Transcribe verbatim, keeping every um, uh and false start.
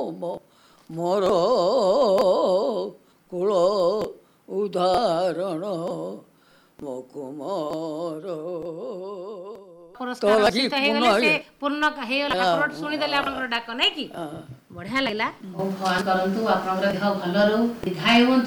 मोर कुल उदाहरण मो कुमार पूर्ण शुणीदे आप डाक नहीं कि बढ़िया लगला। भगवान करंतु आपनकर देह भल रहू दीर्घायु होंतु